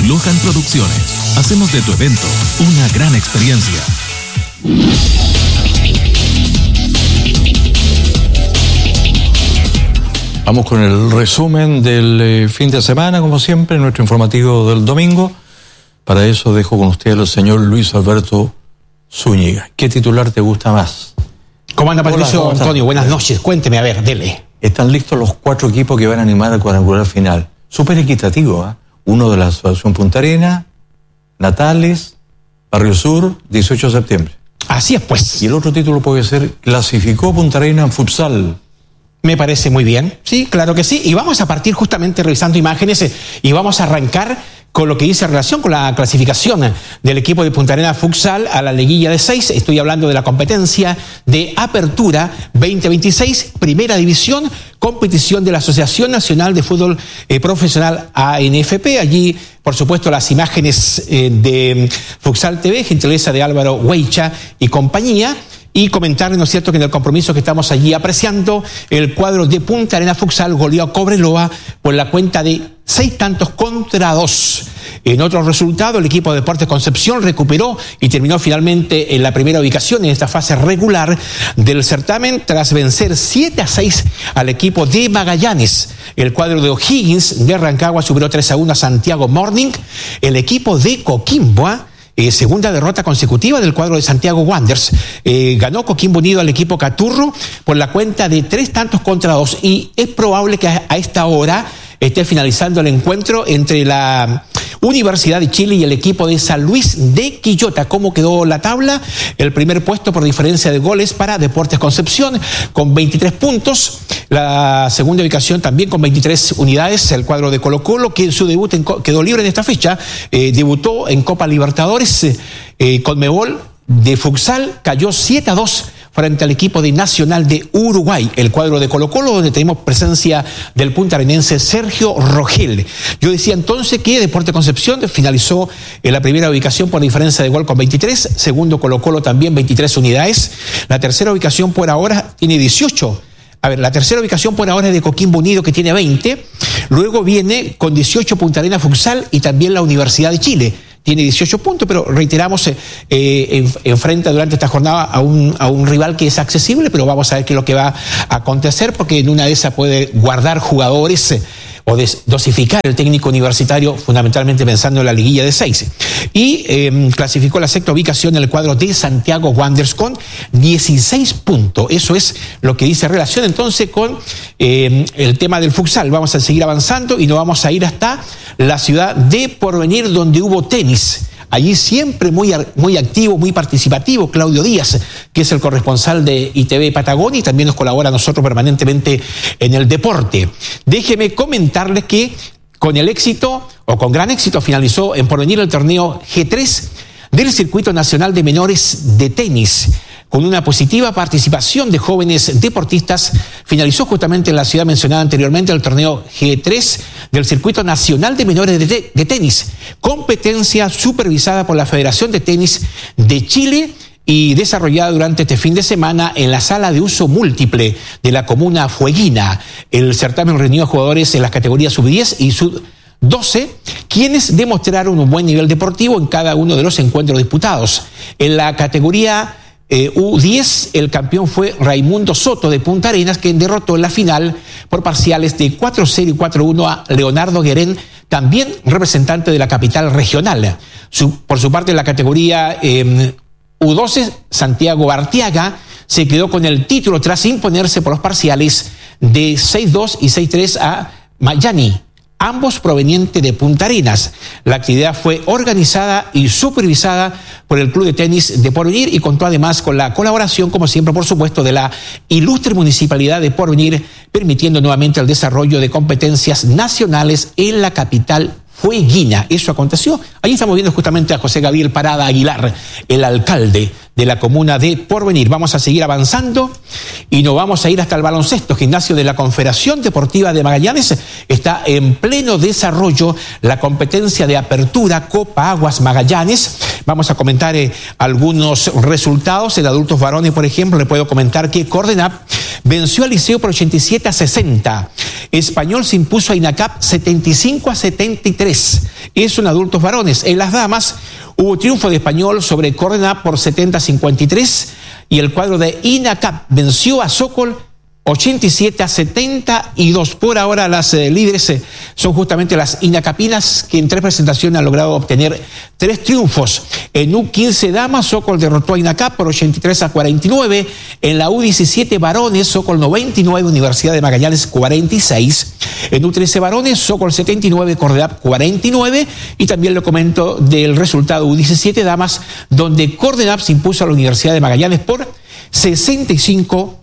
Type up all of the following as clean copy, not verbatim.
Lohan Producciones. Hacemos de tu evento una gran experiencia. Vamos con el resumen del fin de semana, como siempre, nuestro informativo del domingo. Para eso dejo con usted al señor Luis Alberto Zúñiga. ¿Qué titular te gusta más? ¿Cómo anda, Patricio? Antonio, buenas noches. Cuénteme, a ver, dele. Están listos los 4 equipos que van a animar al cuadrangular final. Súper equitativo, ¿eh? Uno de la Asociación Punta Arenas, Natales, Barrio Sur, 18 de septiembre. Así es, pues. Y el otro título puede ser clasificó Punta Arenas en futsal. Me parece muy bien. Sí, claro que sí. Y vamos a partir justamente revisando imágenes y vamos a arrancar con lo que dice en relación con la clasificación del equipo de Punta Arenas Futsal a la liguilla de 6. Estoy hablando de la competencia de Apertura 2026, Primera División, competición de la Asociación Nacional de Fútbol Profesional ANFP. Allí, por supuesto, las imágenes de Futsal TV, gentileza de Álvaro Hueicha y compañía. Y comentarles, ¿no es cierto?, que en el compromiso que estamos allí apreciando, el cuadro de Punta Arenas Futsal goleó a Cobreloa por la cuenta de 6-2. En otro resultado, el equipo de Deportes Concepción recuperó y terminó finalmente en la primera ubicación en esta fase regular del certamen tras vencer 7-6 al equipo de Magallanes. El cuadro de O'Higgins de Rancagua superó 3-1 a Santiago Morning. El equipo de Coquimbo, segunda derrota consecutiva del cuadro de Santiago Wanderers. Ganó Coquimbo Unido al equipo Caturro por la cuenta de 3-2 y es probable que a esta hora esté finalizando el encuentro entre la Universidad de Chile y el equipo de San Luis de Quillota. ¿Cómo quedó la tabla? El primer puesto por diferencia de goles para Deportes Concepción con 23 puntos. La segunda ubicación también con 23 unidades. El cuadro de Colo-Colo, que en su debut quedó libre en esta fecha, debutó en Copa Libertadores. Conmebol de futsal cayó 7-2 frente al equipo de Nacional de Uruguay, el cuadro de Colo-Colo, donde tenemos presencia del puntarenense Sergio Rogel. Yo decía entonces que Deportes Concepción finalizó en la primera ubicación por diferencia de gol con 23, segundo Colo-Colo también 23 unidades, la tercera ubicación por ahora tiene 18. La tercera ubicación por ahora es de Coquimbo Unido, que tiene 20, luego viene con 18 Punta Arenas Futsal y también la Universidad de Chile. Tiene 18 puntos, pero reiteramos, enfrenta durante esta jornada a un rival que es accesible, pero vamos a ver qué es lo que va a acontecer, porque en una de esas puede guardar jugadores o dosificar el técnico universitario, fundamentalmente pensando en la liguilla de 6. Y clasificó la sexta ubicación en el cuadro de Santiago Wanderers con 16 puntos. Eso es lo que dice relación entonces con el tema del futsal. Vamos a seguir avanzando y nos vamos a ir hasta la ciudad de Porvenir, donde hubo tenis. Allí siempre muy activo, muy participativo, Claudio Díaz, que es el corresponsal de ITV Patagonia y también nos colabora a nosotros permanentemente en el deporte. Déjeme comentarles que con gran éxito finalizó en Porvenir el torneo G3 del Circuito Nacional de Menores de Tenis. Con una positiva participación de jóvenes deportistas, finalizó justamente en la ciudad mencionada anteriormente el torneo G3 del Circuito Nacional de Menores de Tenis, competencia supervisada por la Federación de Tenis de Chile y desarrollada durante este fin de semana en la sala de uso múltiple de la comuna fueguina. El certamen reunió a jugadores en las categorías sub-10 y sub-12, quienes demostraron un buen nivel deportivo en cada uno de los encuentros disputados. En la categoría U10, el campeón fue Raimundo Soto de Punta Arenas, quien derrotó en la final por parciales de 4-0 y 4-1 a Leonardo Guerén, también representante de la capital regional. Por su parte, en la categoría U12, Santiago Arteaga se quedó con el título tras imponerse por los parciales de 6-2 y 6-3 a Mayani, ambos provenientes de Punta Arenas. La actividad fue organizada y supervisada por el Club de Tenis de Porvenir y contó además con la colaboración, como siempre, por supuesto, de la ilustre Municipalidad de Porvenir, permitiendo nuevamente el desarrollo de competencias nacionales en la capital fueguina. Eso aconteció. Allí estamos viendo justamente a José Gabriel Parada Aguilar, el alcalde de la comuna de Porvenir. Vamos a seguir avanzando y nos vamos a ir hasta el baloncesto. Gimnasio de la Confederación Deportiva de Magallanes está en pleno desarrollo la competencia de apertura Copa Aguas Magallanes. Vamos a comentar algunos resultados. En adultos varones, por ejemplo, le puedo comentar que Cordenap venció al Liceo por 87-60. Español se impuso a INACAP 75-73. Eso en adultos varones. En las damas hubo triunfo de Español sobre Cordenap por 70-53 y el cuadro de INACAP venció a Sokol 87-72. Por ahora las líderes son justamente las inacapinas, que en 3 presentaciones han logrado obtener 3 triunfos. En U15 damas, Sokol derrotó a INACAP por 83-49. En la U17 varones, Sokol 99, Universidad de Magallanes 46. En U13 varones, Sokol 79, Cordenap 49. Y también le comento del resultado U17 damas, donde Cordenap se impuso a la Universidad de Magallanes por 65-30.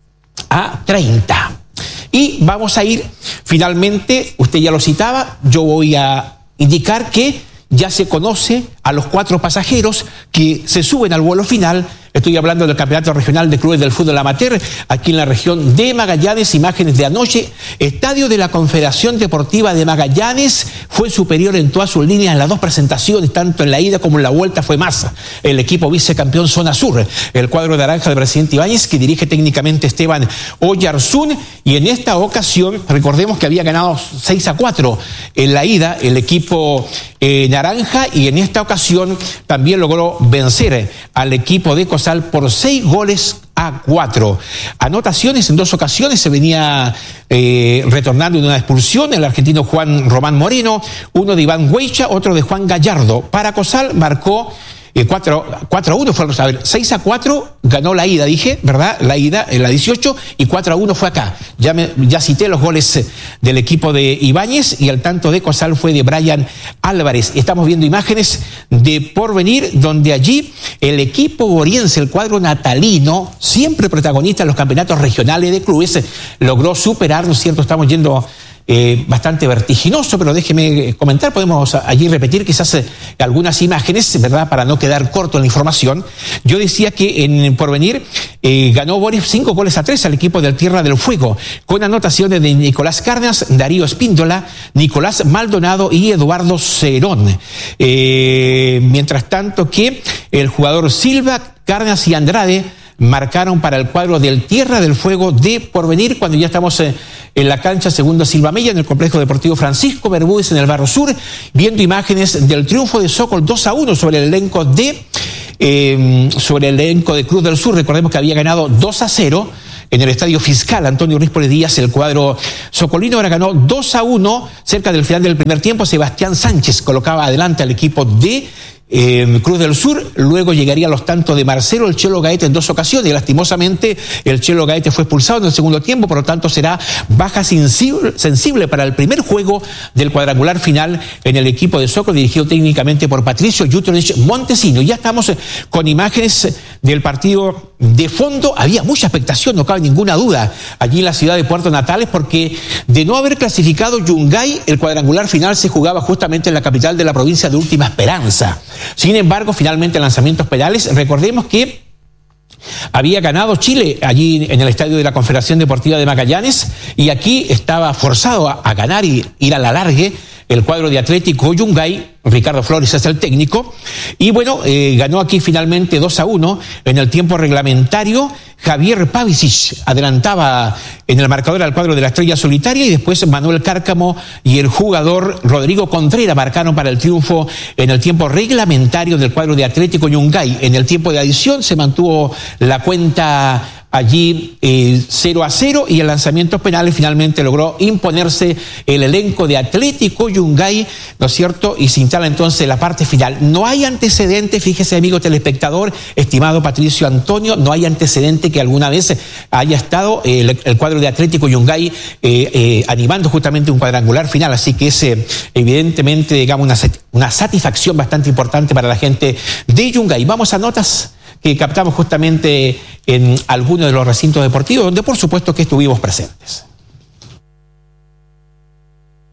Y vamos a ir finalmente, usted ya lo citaba, yo voy a indicar que ya se conoce a los 4 pasajeros que se suben al vuelo final. Estoy hablando del Campeonato Regional de Clubes del Fútbol Amateur, aquí en la región de Magallanes. Imágenes de anoche. Estadio de la Confederación Deportiva de Magallanes fue superior en todas sus líneas en las 2 presentaciones, tanto en la ida como en la vuelta fue más. El equipo vicecampeón Zona Sur, el cuadro naranja del presidente Ibáñez, que dirige técnicamente Esteban Oyarzún. Y en esta ocasión, recordemos que había ganado 6-4 en la ida el equipo naranja, y en esta ocasión también logró vencer al equipo de Cosal por 6-4. Anotaciones en 2 ocasiones. Se venía retornando de una expulsión el argentino Juan Román Moreno, uno de Iván Hueicha, otro de Juan Gallardo. Para Cosal marcó 4-1 fue, a ver, 6-4 ganó la ida, dije, ¿verdad? La ida en la 18 y 4-1 fue acá. Ya cité los goles del equipo de Ibáñez, y el tanto de Cosal fue de Brian Álvarez. Estamos viendo imágenes de Porvenir, donde allí el equipo boriense, el cuadro natalino, siempre protagonista en los campeonatos regionales de clubes, logró superar, ¿no es cierto? Estamos yendo bastante vertiginoso, pero déjeme comentar, podemos allí repetir quizás algunas imágenes, ¿verdad?, para no quedar corto en la información. Yo decía que en Porvenir ganó Boris 5-3 al equipo del Tierra del Fuego, con anotaciones de Nicolás Cárdenas, Darío Espíndola, Nicolás Maldonado y Eduardo Cerón. Mientras tanto que el jugador Silva, Cárdenas y Andrade marcaron para el cuadro del Tierra del Fuego de Porvenir, cuando ya estamos en la cancha Segundo Silva Mella, en el complejo deportivo Francisco Bermúdez, en el Barrio Sur, viendo imágenes del triunfo de Sokol 2-1 sobre el elenco de Cruz del Sur. Recordemos que había ganado 2-0 en el Estadio Fiscal Antonio Ríspoli Díaz. El cuadro socolino ahora ganó 2-1 cerca del final del primer tiempo. Sebastián Sánchez colocaba adelante al equipo de Cruz del Sur. Luego llegaría los tantos de Marcelo el Chelo Gaete en 2 ocasiones, y lastimosamente el Chelo Gaete fue expulsado en el segundo tiempo, por lo tanto será baja sensible para el primer juego del cuadrangular final en el equipo de Sokol, dirigido técnicamente por Patricio Yutonich Montesino. Ya estamos con imágenes del partido de fondo. Había mucha expectación, no cabe ninguna duda, allí en la ciudad de Puerto Natales, porque de no haber clasificado Yungay, el cuadrangular final se jugaba justamente en la capital de la provincia de Última Esperanza. Sin embargo, finalmente lanzamientos penales. Recordemos que había ganado Chile allí en el Estadio de la Confederación Deportiva de Magallanes, y aquí estaba forzado a ganar y ir a la largue el cuadro de Atlético Yungay. Ricardo Flores es el técnico, y bueno, ganó aquí finalmente 2-1 en el tiempo reglamentario. Javier Pavicic adelantaba en el marcador al cuadro de la Estrella Solitaria, y después Manuel Cárcamo y el jugador Rodrigo Contreras marcaron para el triunfo en el tiempo reglamentario del cuadro de Atlético Yungay. En el tiempo de adición se mantuvo la cuenta allí 0-0, y en lanzamientos penales finalmente logró imponerse el elenco de Atlético Yungay, ¿no es cierto? Y se instala entonces la parte final. No hay antecedente, fíjese, amigo telespectador, estimado Patricio Antonio, no hay antecedente que alguna vez haya estado el cuadro de Atlético Yungay animando justamente un cuadrangular final, así que es evidentemente, digamos, una satisfacción bastante importante para la gente de Yungay. Vamos a notas que captamos justamente en algunos de los recintos deportivos, donde por supuesto que estuvimos presentes.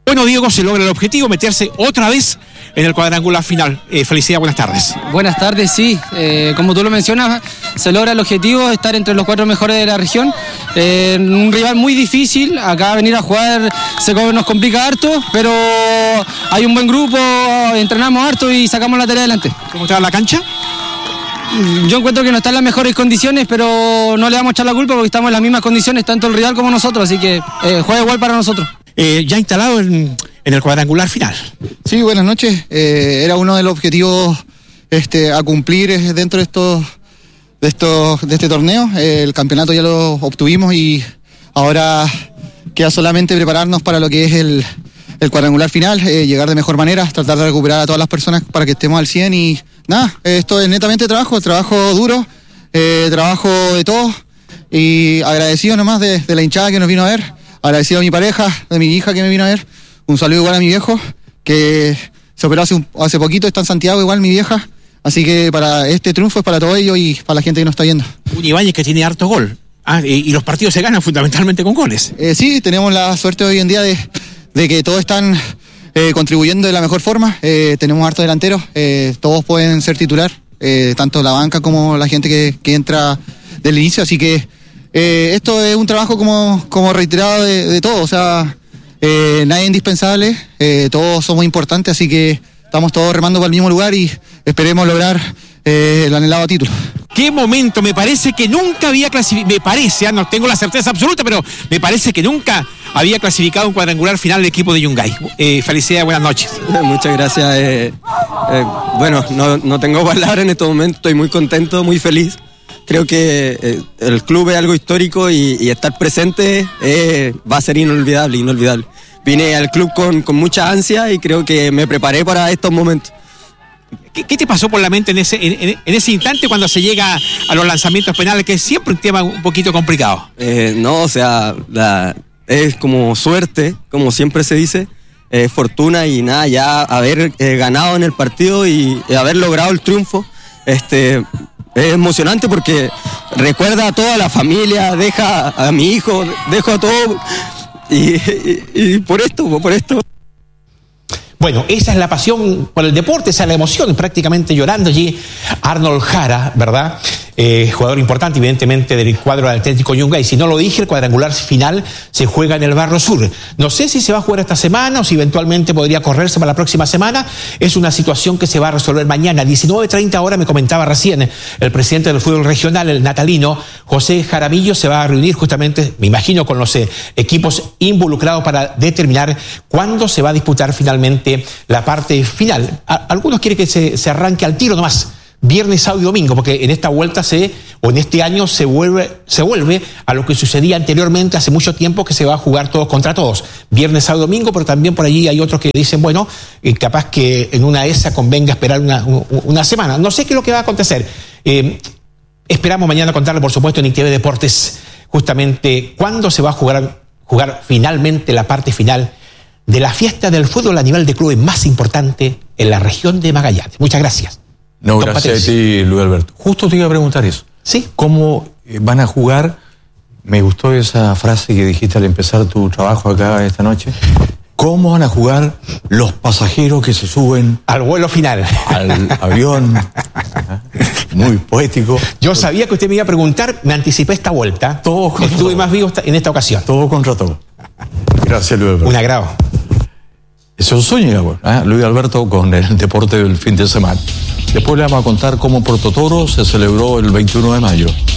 Bueno, Diego, se logra el objetivo, meterse otra vez en el cuadrangular final. Felicidades, buenas tardes. Buenas tardes, sí. Como tú lo mencionas, se logra el objetivo de estar entre los 4 mejores de la región. Un rival muy difícil. Acá venir a jugar nos complica harto, pero hay un buen grupo, entrenamos harto y sacamos la tarea adelante. ¿Cómo está la cancha? Yo encuentro que no está en las mejores condiciones, pero no le vamos a echar la culpa porque estamos en las mismas condiciones, tanto el rival como nosotros, así que juega igual para nosotros. Ya instalado en el cuadrangular final. Sí, buenas noches. Era uno de los objetivos a cumplir dentro de este torneo. El campeonato ya lo obtuvimos y ahora queda solamente prepararnos para lo que es el cuadrangular final, llegar de mejor manera, tratar de recuperar a todas las personas para que estemos al 100 y nada, esto es netamente trabajo duro, trabajo de todos y agradecido nomás de la hinchada que nos vino a ver, agradecido a mi pareja, de mi hija que me vino a ver, un saludo igual a mi viejo que se operó hace poquito, está en Santiago igual mi vieja, así que para este triunfo es para todo ello y para la gente que nos está viendo. Un Ibáñez que tiene harto gol, y los partidos se ganan fundamentalmente con goles. Sí, tenemos la suerte hoy en día de que todos están contribuyendo de la mejor forma, tenemos hartos delanteros, todos pueden ser titular, tanto la banca como la gente que entra del inicio, así que esto es un trabajo como reiterado de todos, o sea, nadie es indispensable, todos somos importantes, así que estamos todos remando para el mismo lugar y esperemos lograr el anhelado título. ¿Qué momento? Me parece que nunca había clasificado, me parece, no tengo la certeza absoluta, pero me parece que nunca había clasificado un cuadrangular final el equipo de Yungay. Felicidades, buenas noches. Muchas gracias. Bueno, no tengo palabras en este momento, estoy muy contento, muy feliz. Creo que el club es algo histórico y estar presente va a ser inolvidable. Vine al club con mucha ansia y creo que me preparé para estos momentos. ¿Qué te pasó por la mente en ese instante cuando se llega a los lanzamientos penales, que es siempre un tema un poquito complicado? No, o sea, es como suerte, como siempre se dice, fortuna y nada, ya haber ganado en el partido y haber logrado el triunfo, es emocionante porque recuerda a toda la familia, deja a mi hijo, dejo a todo y por esto. Bueno, esa es la pasión por el deporte, esa es la emoción, prácticamente llorando allí Arnold Jara, ¿verdad? Jugador importante, evidentemente, del cuadro del Atlético Yungay. Si no lo dije, el cuadrangular final se juega en el Barrio Sur. No sé si se va a jugar esta semana o si eventualmente podría correrse para la próxima semana. Es una situación que se va a resolver mañana. 19:30 horas, me comentaba recién el presidente del fútbol regional, el natalino, José Jaramillo, se va a reunir justamente, me imagino, con los equipos involucrados para determinar cuándo se va a disputar finalmente la parte final. Algunos quieren que se arranque al tiro nomás, viernes, sábado y domingo, porque en esta vuelta en este año se vuelve a lo que sucedía anteriormente hace mucho tiempo, que se va a jugar todos contra todos, viernes, sábado y domingo, pero también por allí hay otros que dicen, bueno, capaz que en una esa convenga esperar una semana. No sé qué es lo que va a acontecer. Esperamos mañana contarle, por supuesto, en ITV Deportes, justamente cuándo se va a jugar finalmente la parte final de la fiesta del fútbol a nivel de clubes más importante en la región de Magallanes. Muchas gracias. No, gracias a ti, Luis Alberto. Justo te iba a preguntar eso. ¿Sí? ¿Cómo van a jugar? Me gustó esa frase que dijiste al empezar tu trabajo acá esta noche. ¿Cómo van a jugar los pasajeros que se suben al vuelo final? Al avión. Muy poético. Yo sabía que usted me iba a preguntar, me anticipé esta vuelta. Estuve más vivo en esta ocasión. Todo contra todo. Gracias, Luis Alberto. Un agrado. Es un sueño, Luis Alberto, con el deporte del fin de semana. Después le vamos a contar cómo Prototoro se celebró el 21 de mayo.